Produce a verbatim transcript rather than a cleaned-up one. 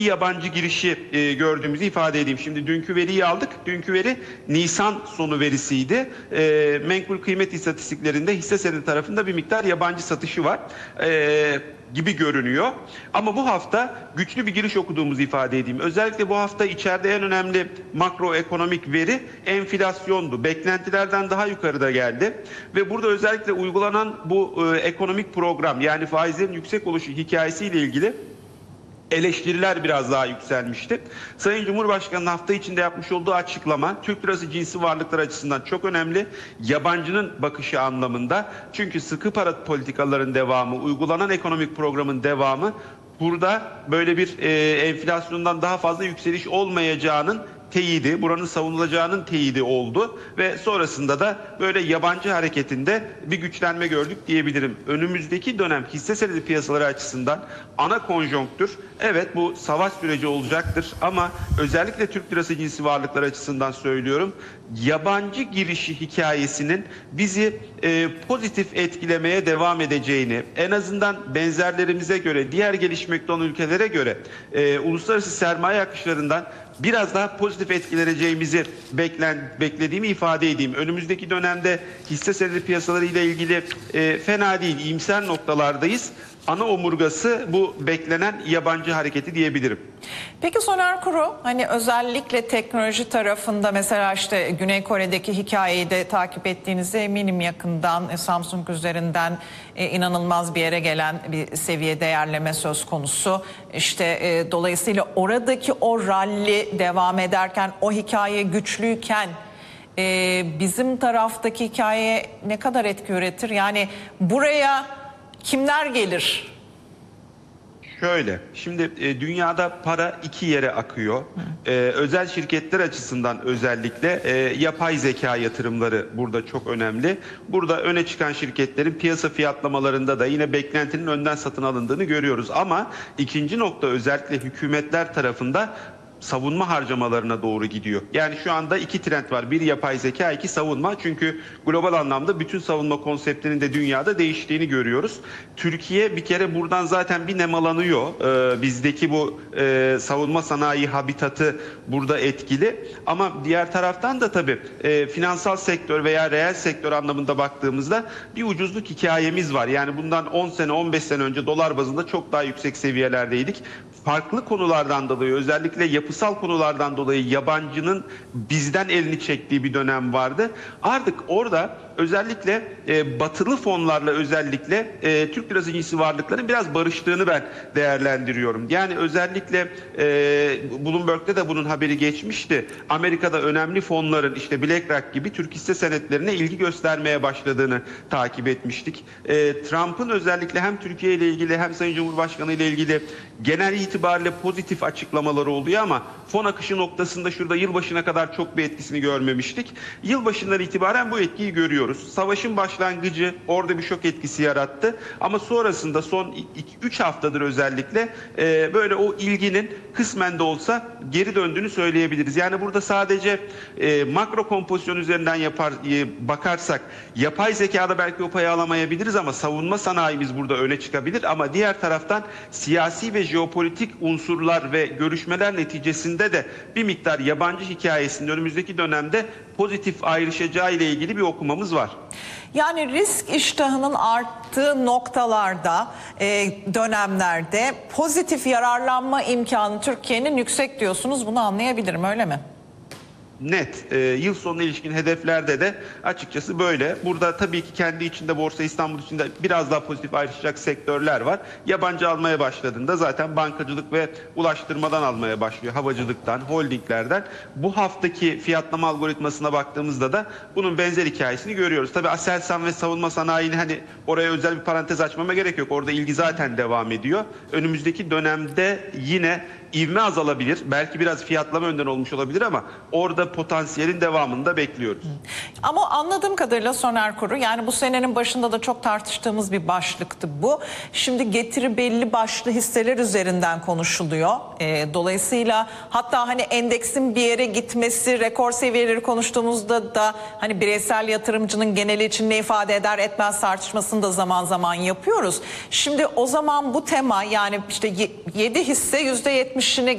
yabancı girişi e, gördüğümüzü ifade edeyim. Şimdi dünkü veriyi aldık. Dünkü veri Nisan sonu verisiydi. E, menkul kıymet istatistiklerinde hisse senedi tarafında bir miktar yabancı satışı var e, gibi görünüyor. Ama bu hafta güçlü bir giriş okuduğumuzu ifade edeyim. Özellikle bu hafta içeride en önemli makroekonomik veri enflasyondu. Beklentilerden daha yukarıda geldi. Ve burada özellikle uygulanan bu e, ekonomik program, yani faizlerin yüksek oluşu hikayesiyle ilgili eleştiriler biraz daha yükselmişti. Sayın Cumhurbaşkanı'nın hafta içinde yapmış olduğu açıklama Türk lirası cinsi varlıklar açısından çok önemli. Yabancının bakışı anlamında. Çünkü sıkı para politikaların devamı, uygulanan ekonomik programın devamı burada böyle bir e, enflasyondan daha fazla yükseliş olmayacağının teyidi, buranın savunulacağının teyidi oldu ve sonrasında da böyle yabancı hareketinde bir güçlenme gördük diyebilirim. Önümüzdeki dönem hisse senedi piyasaları açısından ana konjonktür, evet bu savaş süreci olacaktır ama özellikle Türk lirası cinsi varlıklar açısından söylüyorum, yabancı girişi hikayesinin bizi e, pozitif etkilemeye devam edeceğini, en azından benzerlerimize göre, diğer gelişmekte olan ülkelere göre e, uluslararası sermaye akışlarından biraz daha pozitif etkileneceğimizi beklen, beklediğimi ifade edeyim. Önümüzdeki dönemde hisse senedi piyasaları ile ilgili e, fena değil, iyimser noktalardayız. Ana omurgası bu beklenen yabancı hareketi diyebilirim. Peki Soner Kuru, hani özellikle teknoloji tarafında mesela işte Güney Kore'deki hikayeyi de takip ettiğinize eminim yakından. Samsung üzerinden e, inanılmaz bir yere gelen bir seviye değerleme söz konusu. İşte e, dolayısıyla oradaki o ralli devam ederken, o hikaye güçlüyken e, bizim taraftaki hikaye ne kadar etki üretir? Yani buraya kimler gelir? Şöyle, şimdi e, dünyada para iki yere akıyor. E, özel şirketler açısından özellikle e, yapay zeka yatırımları burada çok önemli. Burada öne çıkan şirketlerin piyasa fiyatlamalarında da yine beklentinin önden satın alındığını görüyoruz. Ama ikinci nokta özellikle hükümetler tarafında savunma harcamalarına doğru gidiyor. Yani şu anda iki trend var. Bir yapay zeka, iki savunma. Çünkü global anlamda bütün savunma konseptinin de dünyada değiştiğini görüyoruz. Türkiye bir kere buradan zaten bir nemalanıyor. Ee, bizdeki bu e, savunma sanayi habitatı burada etkili. Ama diğer taraftan da tabii e, finansal sektör veya reel sektör anlamında baktığımızda bir ucuzluk hikayemiz var. Yani bundan on sene, on beş sene önce dolar bazında çok daha yüksek seviyelerdeydik. Farklı konulardan dolayı, özellikle yapısal konulardan dolayı yabancının bizden elini çektiği bir dönem vardı. Artık orada özellikle e, batılı fonlarla özellikle e, Türk lirası cinsi varlıkların biraz barıştığını ben değerlendiriyorum. Yani özellikle e, Bloomberg'de de bunun haberi geçmişti. Amerika'da önemli fonların işte BlackRock gibi Türk hisse senetlerine ilgi göstermeye başladığını takip etmiştik. E, Trump'ın özellikle hem Türkiye ile ilgili hem Sayın Cumhurbaşkanı ile ilgili genel itibariyle pozitif açıklamaları oluyor ama fon akışı noktasında şurada yılbaşına kadar çok bir etkisini görmemiştik. Yılbaşından itibaren bu etkiyi görüyoruz. Savaşın başlangıcı orada bir şok etkisi yarattı ama sonrasında son üç haftadır özellikle e, böyle o ilginin kısmen de olsa geri döndüğünü söyleyebiliriz. Yani burada sadece e, makro kompozisyon üzerinden yapar e, bakarsak yapay zekada belki o payı alamayabiliriz ama savunma sanayimiz burada öne çıkabilir ama diğer taraftan siyasi ve jeopolitik unsurlar ve görüşmeler neticesinde de bir miktar yabancı hikayesinin önümüzdeki dönemde pozitif ayrışacağı ile ilgili bir okumamız var. Yani risk iştahının arttığı noktalarda, e, dönemlerde pozitif yararlanma imkanı Türkiye'nin yüksek diyorsunuz. Bunu anlayabilirim, öyle mi? Net. E, yıl sonuna ilişkin hedeflerde de açıkçası böyle. Burada tabii ki kendi içinde Borsa İstanbul içinde biraz daha pozitif ayrışacak sektörler var. Yabancı almaya başladığında zaten bankacılık ve ulaştırmadan almaya başlıyor. Havacılıktan, holdinglerden. Bu haftaki fiyatlama algoritmasına baktığımızda da bunun benzer hikayesini görüyoruz. Tabii Aselsan ve savunma sanayini hani oraya özel bir parantez açmama gerek yok. Orada ilgi zaten devam ediyor. Önümüzdeki dönemde yine ivme azalabilir. Belki biraz fiyatlama önden olmuş olabilir ama orada potansiyelin devamını da bekliyoruz. Ama anladığım kadarıyla Soner Kuru, yani bu senenin başında da çok tartıştığımız bir başlıktı bu. Şimdi getiri belli başlı hisseler üzerinden konuşuluyor. E, dolayısıyla hatta hani endeksin bir yere gitmesi, rekor seviyeleri konuştuğumuzda da hani bireysel yatırımcının geneli için ne ifade eder etmez tartışmasını da zaman zaman yapıyoruz. Şimdi o zaman bu tema, yani işte yedi hisse yüzde yetmiş geçmişine